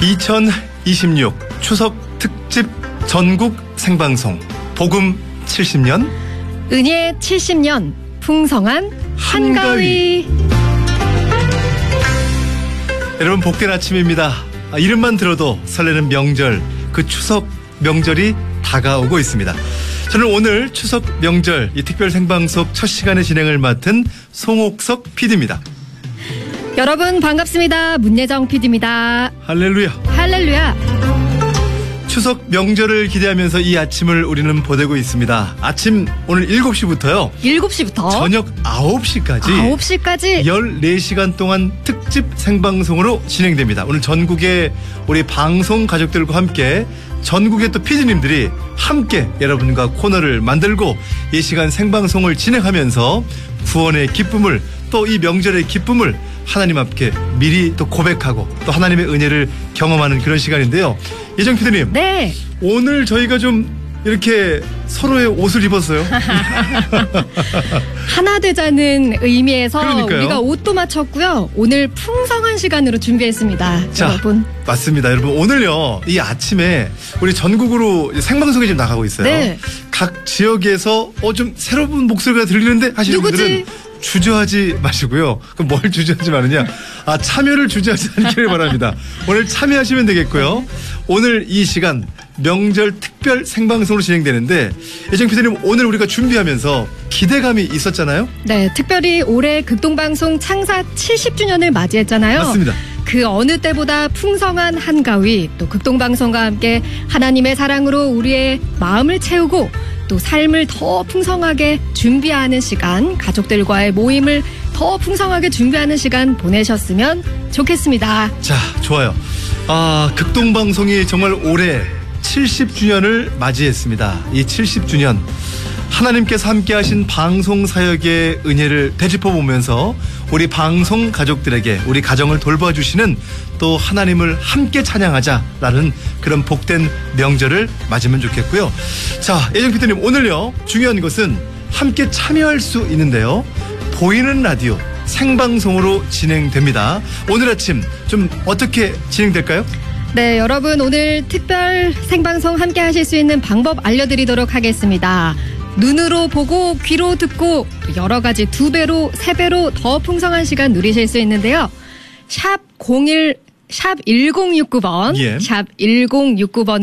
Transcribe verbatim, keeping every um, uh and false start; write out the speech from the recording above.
이천이십육 추석 특집 전국 생방송 복음 칠십 년 은혜 칠십 년 풍성한 한가위. 여러분 복된 아침입니다. 아, 이름만 들어도 설레는 명절, 그 추석 명절이 다가오고 있습니다. 저는 오늘 추석 명절 이 특별 생방송 첫 시간의 진행을 맡은 송옥석 피디입니다. 여러분 반갑습니다. 문예정 피디입니다. 할렐루야. 할렐루야. 추석 명절을 기대하면서 이 아침을 우리는 보내고 있습니다. 아침 오늘 일곱 시부터요. 일곱 시부터 저녁 아홉 시까지 아홉 시까지 열네 시간 동안 특집 생방송으로 진행됩니다. 오늘 전국의 우리 방송 가족들과 함께 전국의 또 피디님들이 함께 여러분과 코너를 만들고 이 시간 생방송을 진행하면서 구원의 기쁨을 또 이 명절의 기쁨을 하나님 앞에 미리 또 고백하고 또 하나님의 은혜를 경험하는 그런 시간인데요. 예정 피디님. 네. 오늘 저희가 좀 이렇게 서로의 옷을 입었어요. 하나 되자는 의미에서 그러니까요. 우리가 옷도 맞췄고요. 오늘 풍성한 시간으로 준비했습니다. 자, 여러분. 맞습니다. 여러분 오늘요 이 아침에 우리 전국으로 생방송이 지금 나가고 있어요. 네. 각 지역에서 어, 좀 새로운 목소리가 들리는데 하시는 누구지? 분들은 주저하지 마시고요. 그럼 뭘 주저하지 마느냐? 아, 참여를 주저하지 않기를 바랍니다. 오늘 참여하시면 되겠고요. 오늘 이 시간 명절 특별 생방송으로 진행되는데 예정 피디님 오늘 우리가 준비하면서 기대감이 있었잖아요. 네, 특별히 올해 극동방송 창사 칠십 주년을 맞이했잖아요. 맞습니다. 그 어느 때보다 풍성한 한가위, 또 극동방송과 함께 하나님의 사랑으로 우리의 마음을 채우고 또 삶을 더 풍성하게 준비하는 시간, 가족들과의 모임을 더 풍성하게 준비하는 시간 보내셨으면 좋겠습니다. 자, 좋아요. 아, 극동방송이 정말 올해 칠십 주년을 맞이했습니다. 이 칠십 주년 하나님께서 함께하신 방송 사역의 은혜를 되짚어보면서 우리 방송 가족들에게 우리 가정을 돌봐주시는 또 하나님을 함께 찬양하자라는 그런 복된 명절을 맞으면 좋겠고요. 자, 예정 피디님 오늘요 중요한 것은 함께 참여할 수 있는데요. 보이는 라디오 생방송으로 진행됩니다. 오늘 아침 좀 어떻게 진행될까요? 네, 여러분 오늘 특별 생방송 함께 하실 수 있는 방법 알려드리도록 하겠습니다. 눈으로 보고 귀로 듣고 여러 가지 두 배로 세 배로 더 풍성한 시간 누리실 수 있는데요. 샵 공일 샵 일공육구 번 예. 샵 일공육구 번